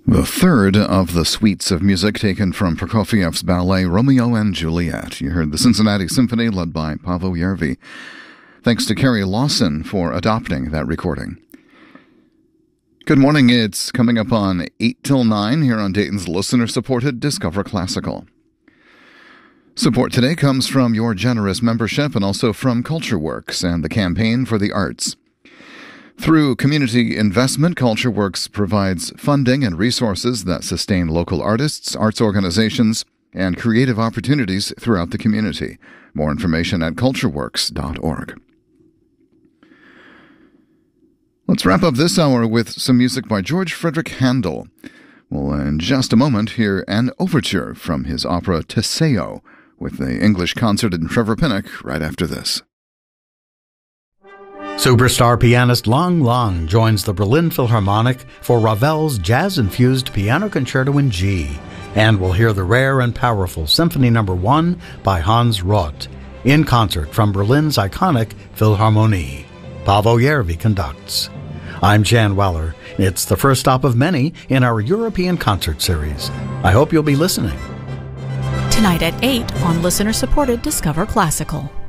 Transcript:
The third of the suites of music taken from Prokofiev's ballet Romeo and Juliet. You heard the Cincinnati Symphony led by Paavo Järvi. Thanks to Carrie Lawson for adopting that recording. Good morning. It's coming up on 8 till 9 here on Dayton's listener-supported Discover Classical. Support today comes from your generous membership and also from CultureWorks and the Campaign for the Arts. Through community investment, CultureWorks provides funding and resources that sustain local artists, arts organizations, and creative opportunities throughout the community. More information at cultureworks.org. Let's wrap up this hour with some music by George Frederick Handel. We'll, in just a moment, hear an overture from his opera Teseo with the English concert and Trevor Pinnock right after this. Superstar pianist Lang Lang joins the Berlin Philharmonic for Ravel's jazz-infused Piano Concerto in G, and we'll hear the rare and powerful Symphony No. 1 by Hans Roth, in concert from Berlin's iconic Philharmonie. Paavo Järvi conducts. I'm Jan Weller. It's the first stop of many in our European concert series. I hope you'll be listening. Tonight at 8 on listener-supported Discover Classical.